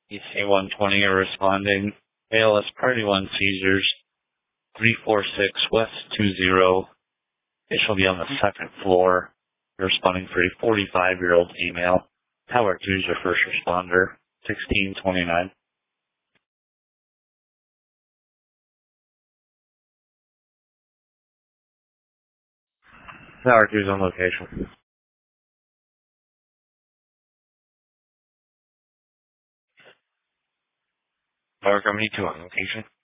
EC 120 are responding. ALS Party 1 seizures, 346 West 20. It shall be on the second floor. You're responding for a 45-year-old female. Tower 2 is your first responder, 1629. Tower 2 is on location. Tower Company 2 on location.